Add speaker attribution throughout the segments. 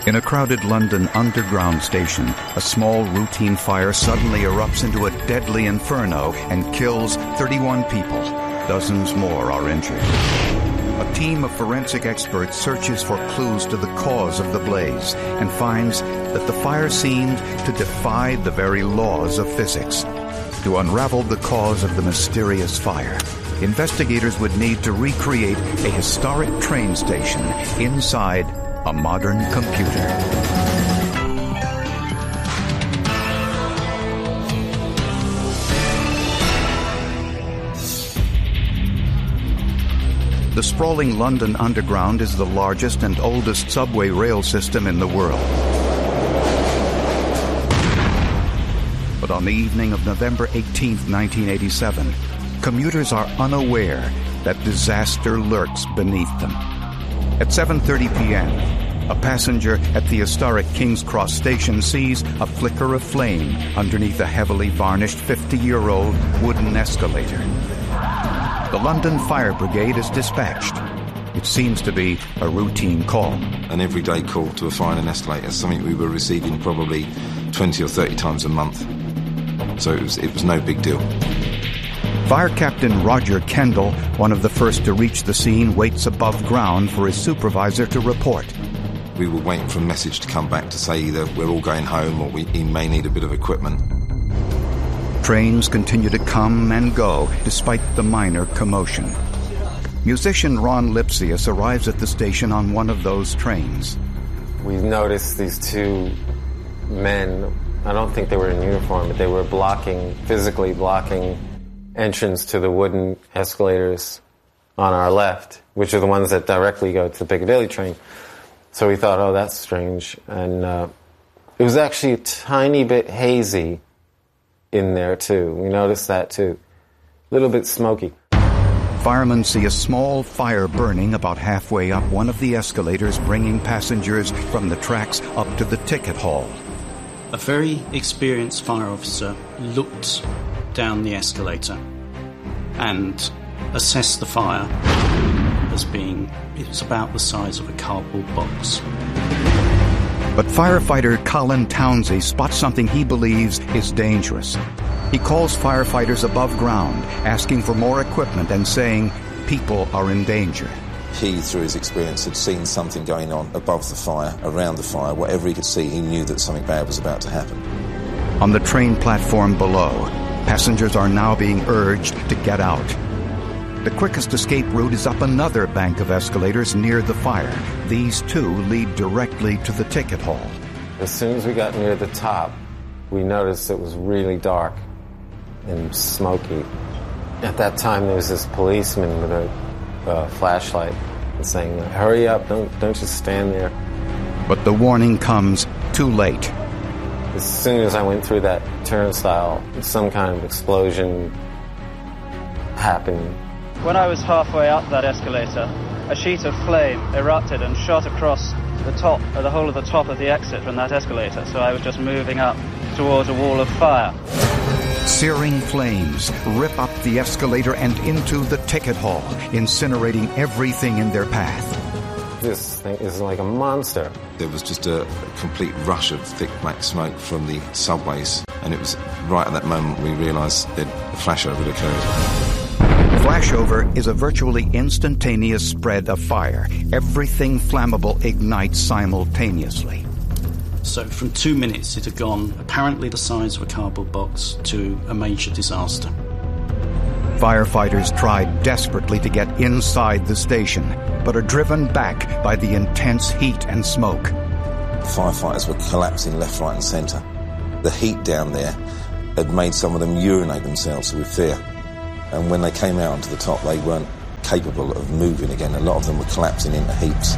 Speaker 1: In a crowded London underground station, a small routine fire suddenly erupts into a deadly inferno and kills 31 people. Dozens more are injured. A team of forensic experts searches for clues to the cause of the blaze and finds that the fire seemed to defy the very laws of physics. To unravel the cause of the mysterious fire, investigators would need to recreate a historic train station inside a modern computer. The sprawling London Underground is the largest and oldest subway rail system in the world. But on the evening of November 18, 1987, commuters are unaware that disaster lurks beneath them. At 7:30 p.m., a passenger at the historic King's Cross station sees a flicker of flame underneath a heavily varnished 50-year-old wooden escalator. The London Fire Brigade is dispatched. It seems to be a routine call.
Speaker 2: An everyday call to a fire in an escalator is something we were receiving probably 20 or 30 times a month. So it was no big deal.
Speaker 1: Fire Captain Roger Kendall, one of the first to reach the scene, waits above ground for his supervisor to report.
Speaker 2: We were waiting for a message to come back to say either we're all going home or he may need a bit of equipment.
Speaker 1: Trains continue to come and go despite the minor commotion. Musician Ron Lipsius arrives at the station on one of those trains.
Speaker 3: We noticed these two men. I don't think they were in uniform, but they were physically blocking entrance to the wooden escalators on our left, which are the ones that directly go to the Piccadilly train. So we thought, oh, that's strange. And it was actually a tiny bit hazy in there, too. We noticed that, too. A little bit smoky.
Speaker 1: Firemen see a small fire burning about halfway up one of the escalators, bringing passengers from the tracks up to the ticket hall.
Speaker 4: A very experienced fire officer looked down the escalator and assessed the fire as being, it was about the size of a cardboard box.
Speaker 1: But firefighter Colin Townsend spots something he believes is dangerous. He calls firefighters above ground, asking for more equipment and saying people are in danger.
Speaker 2: He, through his experience, had seen something going on above the fire, around the fire. Whatever he could see, he knew that something bad was about to happen.
Speaker 1: On the train platform below, passengers are now being urged to get out. The quickest escape route is up another bank of escalators near the fire. These two lead directly to the ticket hall.
Speaker 3: As soon as we got near the top, we noticed it was really dark and smoky. At that time, there was this policeman with a flashlight and saying, hurry up, don't just stand there.
Speaker 1: But the warning comes too late.
Speaker 3: As soon as I went through that turnstile, some kind of explosion happened.
Speaker 5: When I was halfway up that escalator, a sheet of flame erupted and shot across the whole of the top of the exit from that escalator, so I was just moving up towards a wall of fire.
Speaker 1: Searing flames rip up the escalator and into the ticket hall, incinerating everything in their path.
Speaker 3: This thing is like a monster.
Speaker 2: There was just a complete rush of thick black smoke from the subways, and it was right at that moment we realised that a flashover had occurred.
Speaker 1: Flashover is a virtually instantaneous spread of fire. Everything flammable ignites simultaneously.
Speaker 4: So from 2 minutes it had gone, apparently the size of a cardboard box, to a major disaster.
Speaker 1: Firefighters tried desperately to get inside the station, but are driven back by the intense heat and smoke.
Speaker 2: Firefighters were collapsing left, right and centre. The heat down there had made some of them urinate themselves with fear. And when they came out onto the top, they weren't capable of moving again. A lot of them were collapsing into heaps.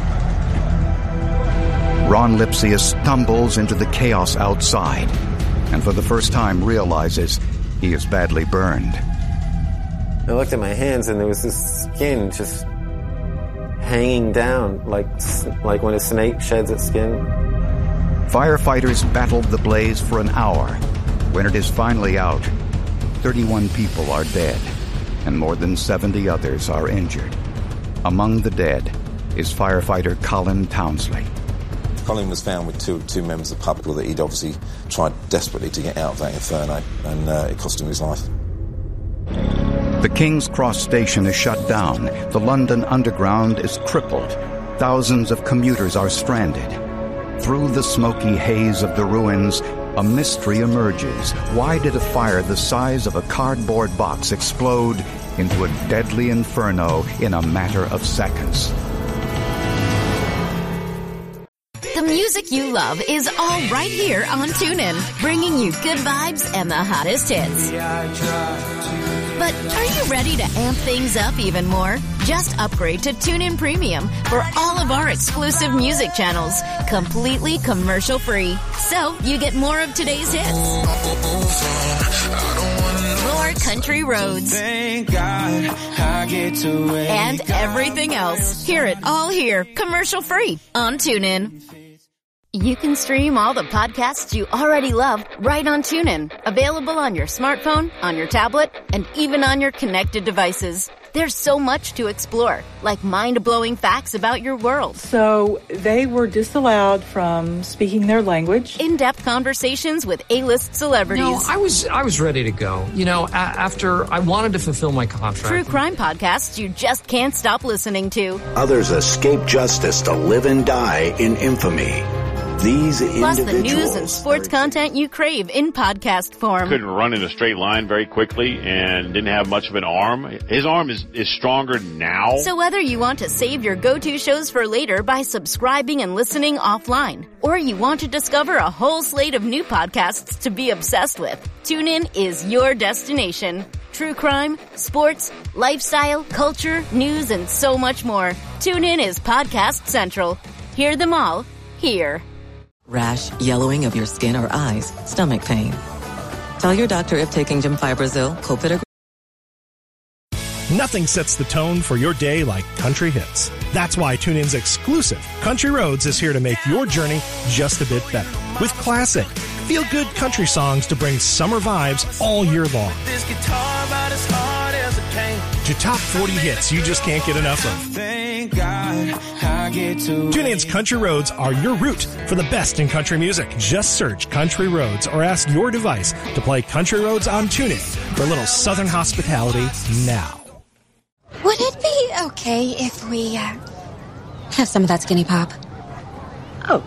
Speaker 1: Ron Lipsius stumbles into the chaos outside and for the first time realizes he is badly burned.
Speaker 3: I looked at my hands and there was this skin just hanging down like when a snake sheds its skin.
Speaker 1: Firefighters battled the blaze for an hour. When it is finally out, 31 people are dead, and more than 70 others are injured. Among the dead is firefighter Colin Townsley.
Speaker 2: Colin was found with two members of the public that he'd obviously tried desperately to get out of that inferno, and it cost him his life.
Speaker 1: The King's Cross station is shut down. The London Underground is crippled. Thousands of commuters are stranded. Through the smoky haze of the ruins, a mystery emerges. Why did a fire the size of a cardboard box explode into a deadly inferno in a matter of seconds?
Speaker 6: The music you love is all right here on TuneIn, bringing you good vibes and the hottest hits. But are you ready to amp things up even more? Just upgrade to TuneIn Premium for all of our exclusive music channels, completely commercial-free. So you get more of today's hits, more country roads, and everything else. Hear it all here, commercial-free on TuneIn. You can stream all the podcasts you already love right on TuneIn. Available on your smartphone, on your tablet, and even on your connected devices. There's so much to explore, like mind-blowing facts about your world.
Speaker 7: So they were disallowed from speaking their language.
Speaker 6: In-depth conversations with A-list celebrities.
Speaker 8: No, I was ready to go. You know, after I wanted to fulfill my contract.
Speaker 6: True crime podcasts you just can't stop listening to.
Speaker 9: Others escape justice to live and die in infamy. These
Speaker 6: Plus the news and sports content you crave in podcast form.
Speaker 10: Couldn't run in a straight line very quickly and didn't have much of an arm. His arm is stronger now.
Speaker 6: So whether you want to save your go-to shows for later by subscribing and listening offline, or you want to discover a whole slate of new podcasts to be obsessed with, TuneIn is your destination. True crime, sports, lifestyle, culture, news, and so much more. TuneIn is Podcast Central. Hear them all here.
Speaker 11: Rash, yellowing of your skin or eyes, stomach pain. Tell your doctor if taking Gemfibrozil, Clopidogrel.
Speaker 12: Nothing sets the tone for your day like country hits. That's why TuneIn's exclusive Country Roads is here to make your journey just a bit better. With classic, feel-good country songs to bring summer vibes all year long.
Speaker 13: This guitar about as hard as it came.
Speaker 12: To top 40 hits you just can't get enough of.
Speaker 13: Thank God I get to
Speaker 12: TuneIn's Country Roads are your route for the best in country music. Just search Country Roads or ask your device to play Country Roads on TuneIn for a little Southern hospitality now.
Speaker 14: Would it be okay if we have some of that Skinny Pop?
Speaker 15: Oh.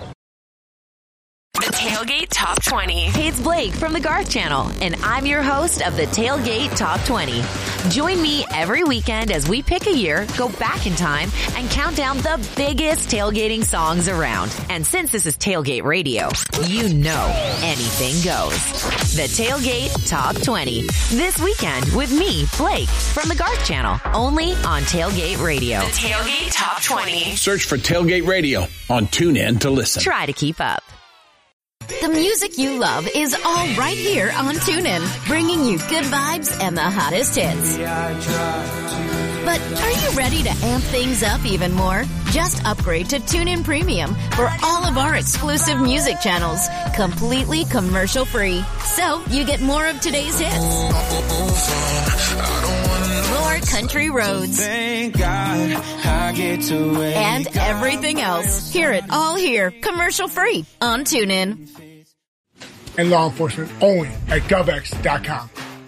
Speaker 15: The Tailgate Top 20. Hey, it's Blake from the Garth Channel, and I'm your host of the Tailgate Top 20. Join me every weekend as we pick a year, go back in time, and count down the biggest tailgating songs around. And since this is Tailgate Radio, you know anything goes. The Tailgate Top 20. This weekend with me, Blake, from the Garth Channel, only on Tailgate Radio. The Tailgate Top 20.
Speaker 9: Search for Tailgate Radio on TuneIn to listen.
Speaker 15: Try to keep up.
Speaker 6: The music you love is all right here on TuneIn, bringing you good vibes and the hottest hits. But are you ready to amp things up even more? Just upgrade to TuneIn Premium for all of our exclusive music channels, completely commercial-free. So you get more of today's hits, more country roads, and everything else. Hear it all here, commercial-free on TuneIn.
Speaker 16: And law enforcement only at GovX.com.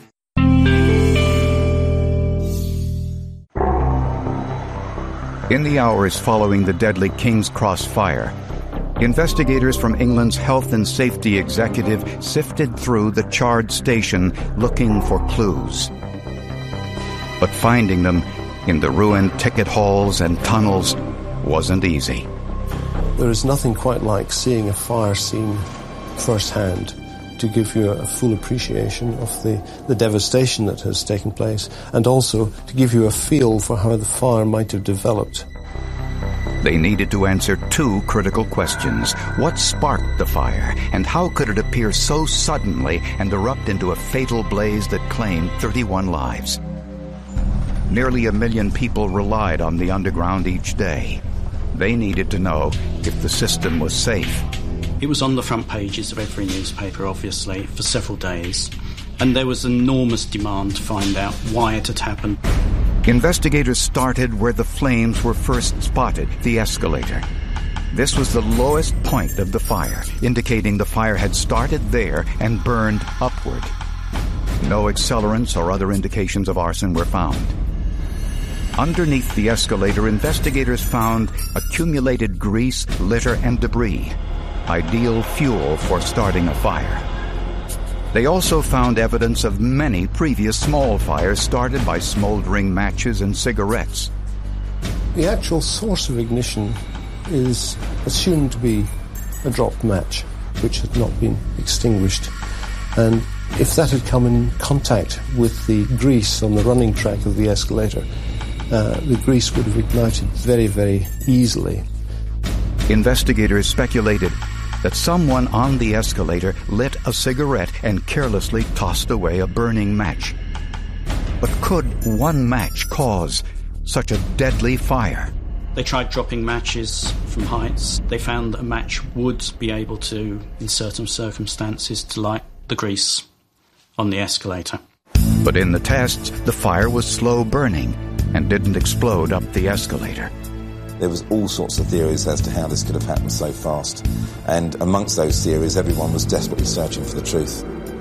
Speaker 1: In the hours following the deadly King's Cross fire, investigators from England's Health and Safety Executive sifted through the charred station looking for clues. But finding them in the ruined ticket halls and tunnels wasn't easy.
Speaker 17: There is nothing quite like seeing a fire scene firsthand to give you a full appreciation of the devastation that has taken place, and also to give you a feel for how the fire might have developed.
Speaker 1: They needed to answer two critical questions. What sparked the fire, and how could it appear so suddenly and erupt into a fatal blaze that claimed 31 lives? Nearly 1 million people relied on the underground each day. They needed to know if the system was safe.
Speaker 4: It was on the front pages of every newspaper, obviously, for several days, and there was enormous demand to find out why it had happened.
Speaker 1: Investigators started where the flames were first spotted, the escalator. This was the lowest point of the fire, indicating the fire had started there and burned upward. No accelerants or other indications of arson were found. Underneath the escalator, investigators found accumulated grease, litter, and debris, ideal fuel for starting a fire. They also found evidence of many previous small fires started by smoldering matches and cigarettes.
Speaker 17: The actual source of ignition is assumed to be a dropped match, which had not been extinguished. And if that had come in contact with the grease on the running track of the escalator, the grease would have ignited very, very easily.
Speaker 1: Investigators speculated that someone on the escalator lit a cigarette and carelessly tossed away a burning match. But could one match cause such a deadly fire?
Speaker 4: They tried dropping matches from heights. They found that a match would be able to, in certain circumstances, to light the grease on the escalator.
Speaker 1: But in the tests, the fire was slow burning and didn't explode up the escalator.
Speaker 2: There was all sorts of theories as to how this could have happened so fast. And amongst those theories, everyone was desperately searching for the truth.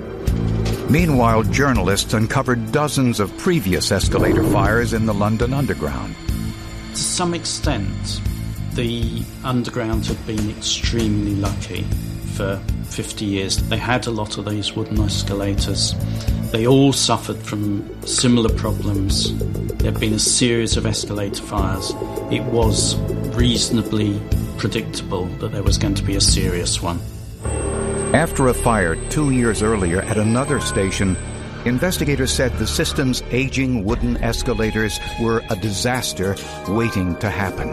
Speaker 1: Meanwhile, journalists uncovered dozens of previous escalator fires in the London Underground.
Speaker 4: To some extent, the Underground had been extremely lucky. For 50 years, they had a lot of these wooden escalators. They all suffered from similar problems. There had been a series of escalator fires. It was reasonably predictable that there was going to be a serious one.
Speaker 1: After a fire 2 years earlier at another station, investigators said the system's aging wooden escalators were a disaster waiting to happen.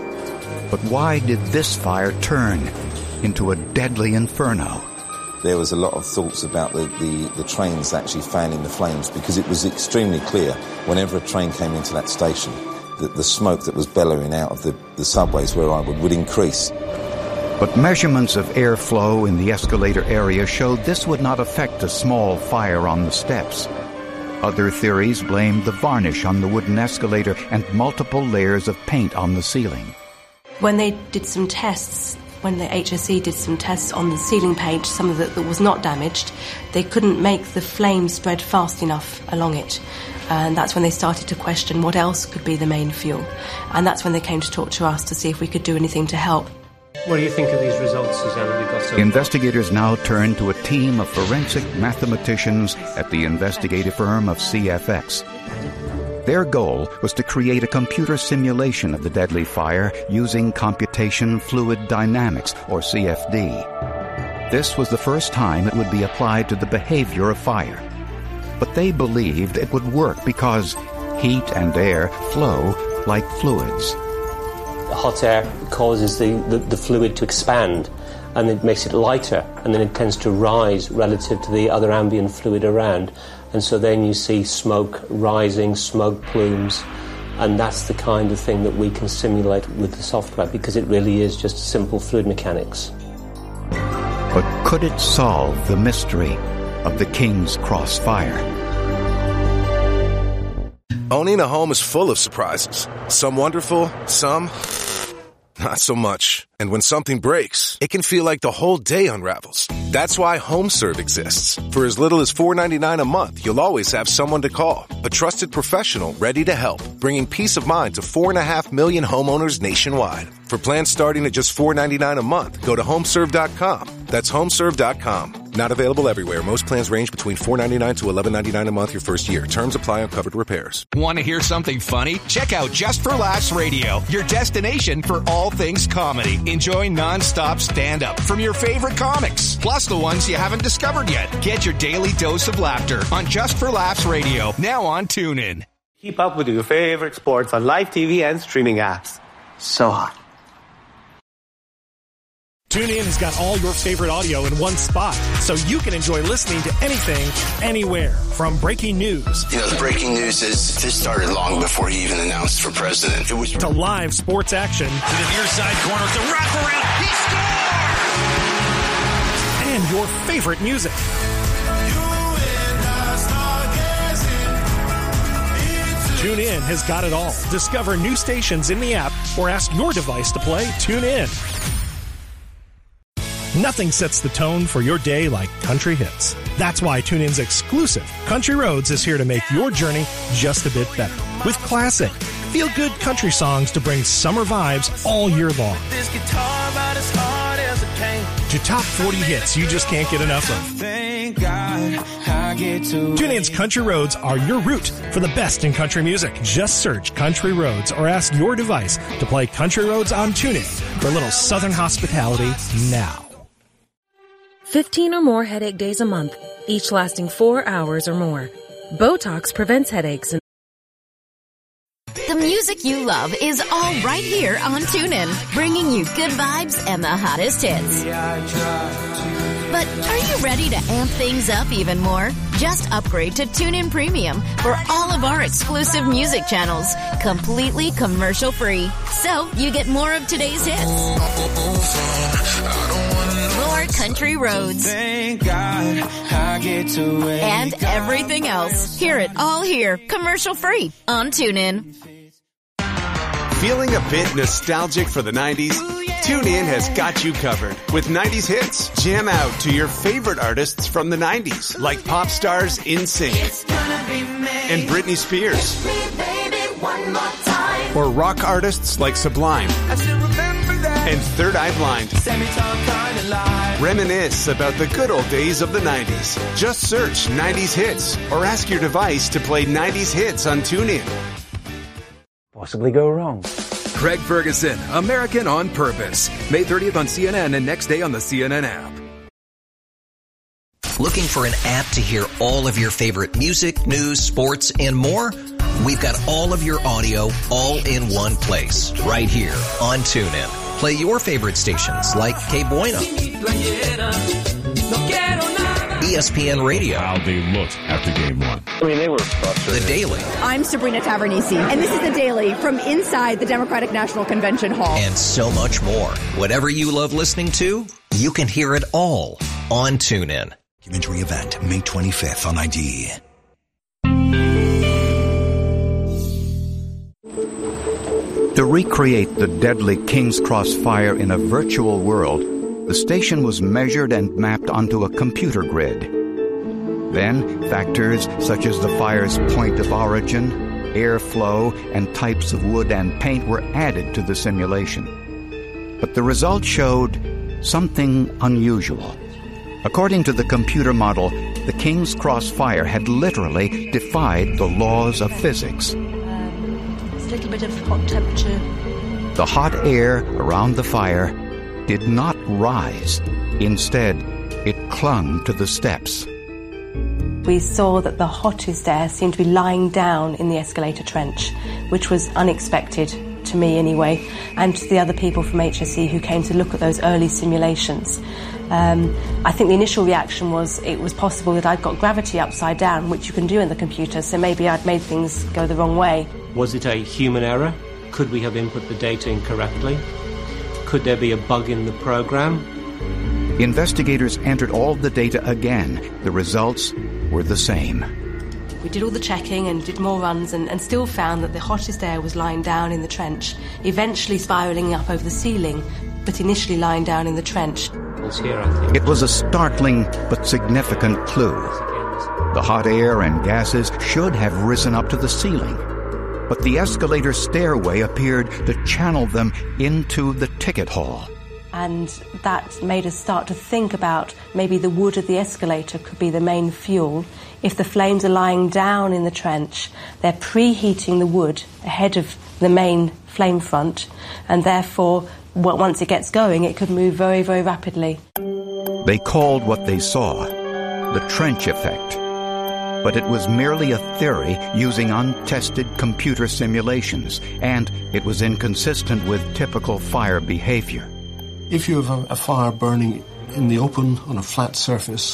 Speaker 1: But why did this fire turn into a deadly inferno?
Speaker 2: There was a lot of thoughts about the trains actually fanning the flames, because it was extremely clear whenever a train came into that station that the smoke that was bellowing out of the subways where I would increase.
Speaker 1: But measurements of airflow in the escalator area showed this would not affect a small fire on the steps. Other theories blamed the varnish on the wooden escalator and multiple layers of paint on the ceiling.
Speaker 18: When they did some tests, when the HSE did some tests on the ceiling paint, some of it that was not damaged, they couldn't make the flame spread fast enough along it. And that's when they started to question what else could be the main fuel. And that's when they came to talk to us to see if we could do anything to help.
Speaker 19: What do you think of these results, Susanna?
Speaker 1: Investigators now turn to a team of forensic mathematicians at the investigative firm of CFX. Their goal was to create a computer simulation of the deadly fire using computation fluid dynamics, or CFD. This was the first time it would be applied to the behavior of fire. But they believed it would work because heat and air flow like fluids.
Speaker 19: Hot air causes the fluid to expand, and it makes it lighter, and then it tends to rise relative to the other ambient fluid around. And so then you see smoke rising, smoke plumes, and that's the kind of thing that we can simulate with the software, because it really is just simple fluid mechanics.
Speaker 1: But could it solve the mystery of the King's Cross fire?
Speaker 20: Owning a home is full of surprises. Some wonderful, some not so much. And when something breaks, it can feel like the whole day unravels. That's why HomeServe exists. For as little as $4.99 a month, you'll always have someone to call. A trusted professional ready to help, bringing peace of mind to 4.5 million homeowners nationwide. For plans starting at just $4.99 a month, go to HomeServe.com. That's HomeServe.com. Not available everywhere. Most plans range between $4.99 to $11.99 a month your first year. Terms apply on covered repairs.
Speaker 21: Want to hear something funny? Check out Just for Laughs Radio, your destination for all things comedy. Enjoy non-stop stand-up from your favorite comics, plus the ones you haven't discovered yet. Get your daily dose of laughter on Just for Laughs Radio, now on TuneIn.
Speaker 22: Keep up with your favorite sports on live TV and streaming apps. So hot.
Speaker 12: TuneIn has got all your favorite audio in one spot, so you can enjoy listening to anything, anywhere. From breaking news.
Speaker 23: You know, the breaking news is this started long before he even announced for president. It was
Speaker 12: to live sports action.
Speaker 24: To the near side corner, it's a wraparound. He scores!
Speaker 12: And your favorite music. TuneIn has got it all. Discover new stations in the app or ask your device to play TuneIn. Nothing sets the tone for your day like country hits. That's why TuneIn's exclusive Country Roads is here to make your journey just a bit better. With classic, feel-good country songs to bring summer vibes all year long.
Speaker 13: This guitar about as hard as a cane.
Speaker 12: To top 40 hits you just can't get enough of.
Speaker 13: Thank God I get to.
Speaker 12: TuneIn's Country Roads are your route for the best in country music. Just search Country Roads or ask your device to play Country Roads on TuneIn for a little Southern hospitality now.
Speaker 3: 15 or more headache days a month, each lasting 4 hours or more. Botox prevents headaches.
Speaker 6: The music you love is all right here on TuneIn, bringing you good vibes and the hottest hits. But are you ready to amp things up even more? Just upgrade to TuneIn Premium for all of our exclusive music channels, completely commercial-free. So you get more of today's hits. More country roads.
Speaker 13: Thank God I get to.
Speaker 6: And everything else. Hear it all here, commercial-free on TuneIn.
Speaker 5: Feeling a bit nostalgic for the 90s? TuneIn has got you covered with 90s hits. Jam out to your favorite artists from the 90s, like pop stars NSYNC and Britney Spears, or rock artists like Sublime and Third Eye Blind. Reminisce about the good old days of the 90s. Just search 90s hits or ask your device to play 90s hits on TuneIn.
Speaker 7: Possibly go wrong.
Speaker 8: Craig Ferguson, American on Purpose. May 30th on CNN and next day on the CNN app.
Speaker 25: Looking for an app to hear all of your favorite music, news, sports, and more? We've got all of your audio all in one place, right here on TuneIn. Play your favorite stations like Que Bueno, ESPN Radio.
Speaker 26: How they looked after game one.
Speaker 7: I mean, they were frustrated.
Speaker 25: The Daily.
Speaker 27: I'm Sabrina Tavernisi, and this is The Daily from inside the Democratic National Convention Hall.
Speaker 25: And so much more. Whatever you love listening to, you can hear it all on TuneIn.
Speaker 28: Documentary event, May 25th on ID.
Speaker 1: To recreate the deadly King's Cross fire in a virtual world, the station was measured and mapped onto a computer grid. Then, factors such as the fire's point of origin, airflow, and types of wood and paint were added to the simulation. But the results showed something unusual. According to the computer model, the King's Cross fire had literally defied the laws of physics.
Speaker 18: There's a little bit of hot temperature.
Speaker 1: The hot air around the fire did not rise. Instead, it clung to the steps.
Speaker 18: We saw that the hottest air seemed to be lying down in the escalator trench, which was unexpected, to me anyway, and to the other people from HSE who came to look at those early simulations. I think the initial reaction was it was possible that I'd got gravity upside down, which you can do in the computer, so maybe I'd made things go the wrong way.
Speaker 19: Was it a human error? Could we have input the data incorrectly? Could there be a bug in the program?
Speaker 1: Investigators entered all the data again. The results were the same.
Speaker 18: We did all the checking and did more runs and still found that the hottest air was lying down in the trench, eventually spiralling up over the ceiling, but initially lying down in the trench.
Speaker 1: It was a startling but significant clue. The hot air and gases should have risen up to the ceiling, but the escalator stairway appeared to channel them into the ticket hall.
Speaker 18: And that made us start to think about maybe the wood of the escalator could be the main fuel. If the flames are lying down in the trench, they're preheating the wood ahead of the main flame front, and therefore, once it gets going, it could move very, very rapidly.
Speaker 1: They called what they saw the trench effect. But it was merely a theory using untested computer simulations, and it was inconsistent with typical fire behavior.
Speaker 17: If you have a fire burning in the open on a flat surface,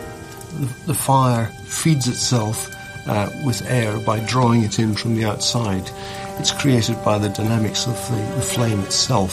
Speaker 17: the fire feeds itself with air by drawing it in from the outside. It's created by the dynamics of the flame itself.